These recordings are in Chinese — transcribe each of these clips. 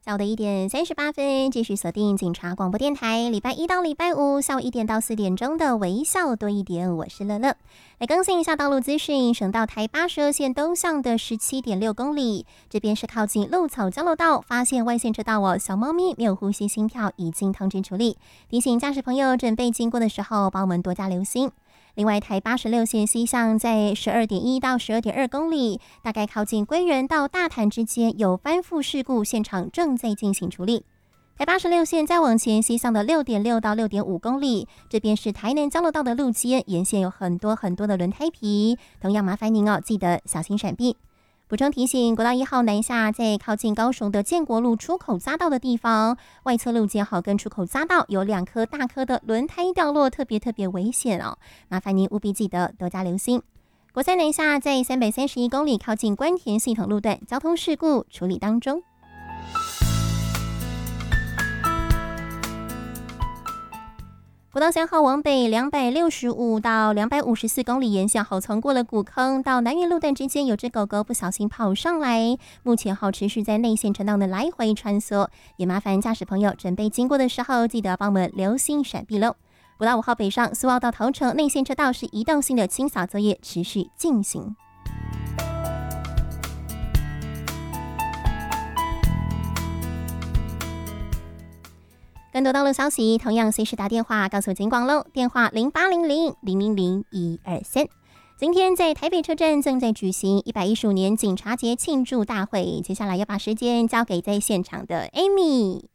下午的1:38，继续锁定警察广播电台，礼拜一到礼拜五下午1点到4点钟的微笑多一点，我是乐乐。来更新一下道路资讯，省道台82线东向的17.6公里，这边是靠近鹿草交流道，发现外线车道小猫咪没有呼吸心跳，已经通知处理，提醒驾驶朋友准备经过的时候，帮我们多加留心。另外，台86线西向在12.1到12.2公里，大概靠近归仁到大潭之间有翻覆事故，现场正在进行处理。台86线再往前西向的6.6到6.5公里，这边是台南交流道的路肩，沿线有很多的轮胎皮，同样麻烦您记得小心闪避。补充提醒，国道1号南下，在靠近高雄的建国路出口匝道的地方，外侧路肩跟出口匝道有2颗大颗的轮胎掉落，特别危险麻烦您务必记得多加留心。国3南下，在331公里靠近关田系统路段，交通事故处理当中。国道3号往北265到254公里沿线从过了古坑到南园路段之间，有只狗狗不小心跑上来，目前持续在内线车道的来回穿梭，也麻烦驾驶朋友准备经过的时候，记得帮我们留心闪避喽。国道5号北上苏澳到头城内线车道是移动性的清扫作业持续进行。更多道路消息，同样随时打电话告诉警广喽，电话0800-000-123。今天在台北车站正在举行115年警察节庆祝大会，接下来要把时间交给在现场的 Amy。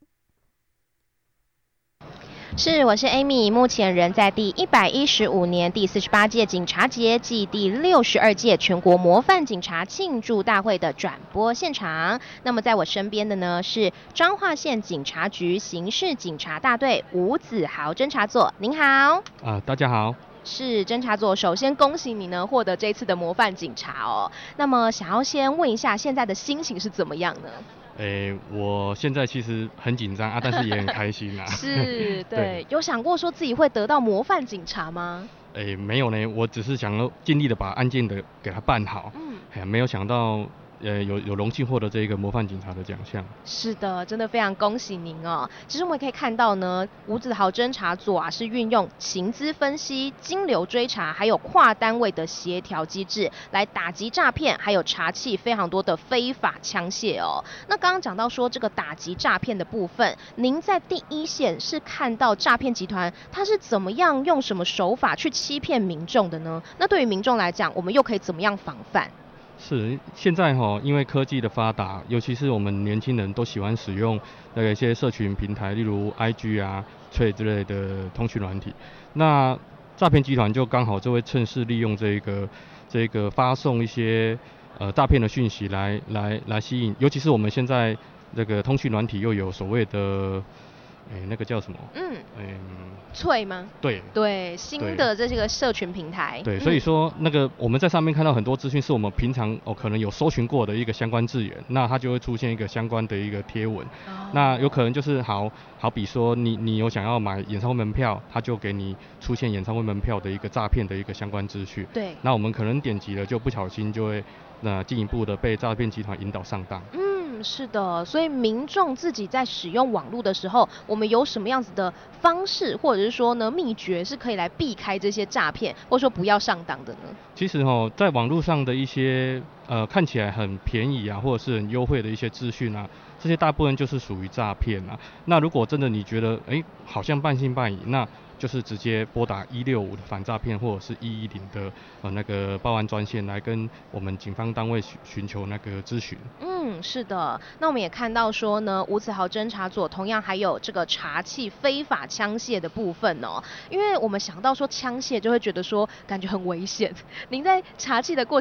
是，我是 Amy， 目前人在第115年第48届警察节暨第62届全国模范警察庆祝大会的转播现场。那么在我身边的呢是彰化县警察局刑事警察大队吴子豪侦查佐，您好。 大家好。 是侦查佐，首先恭喜你呢获得这次的模范警察哦。那么想要先问一下，现在的心情是怎么样呢？ 我现在其实很紧张但是也很开心是，对，有想过说自己会得到模范警察吗？ 没有呢，我只是想要尽力的把案件给它办好。没有想到有荣幸获得这个模范警察的奖项。是的，真的非常恭喜您哦。其实我们可以看到呢，吴子豪侦查佐是运用情资分析、金流追查，还有跨单位的协调机制来打击诈骗，还有查缉非常多的非法枪械哦。那刚刚讲到说这个打击诈骗的部分，您在第一线是看到诈骗集团他是怎么样用什么手法去欺骗民众的呢？那对于民众来讲，我们又可以怎么样防范？ 是，现在因为科技的发达，尤其是我们年轻人都喜欢使用一些社群平台，例如 IG Twitter 之类的通讯软体。那诈骗集团就刚好就会趁势利用这个发送一些诈骗的讯息来吸引，尤其是我们现在这个通讯软体又有所谓的那个叫什么？ 脆吗？对，新的这个社群平台。 对，所以说那个我们在上面看到很多资讯是我们平常可能有搜寻过的一个相关字眼，那它就会出现一个相关的一个贴文。那有可能就是好比说你有想要买演唱会门票，它就给你出现演唱会门票的一个诈骗的一个相关资讯。 对， 那我们可能点击了就不小心就会进一步的被诈骗集团引导上当。 是的，所以民众自己在使用网络的时候，我们有什么样子的方式，或者是说呢秘诀是可以来避开这些诈骗，或者说不要上当的呢？ 其实在网络上的一些看起来很便宜或者是很优惠的一些资讯这些大部分就是属于诈骗那如果真的你觉得好像半信半疑，那就是直接拨打165的反诈骗或者是110的那个报案专线来跟我们警方单位寻求那个咨询。 是的，那我们也看到说呢，吴子豪侦查佐同样还有这个查缉非法枪械的部分哦，因为我们想到说枪械就会觉得说感觉很危险。您在查缉的过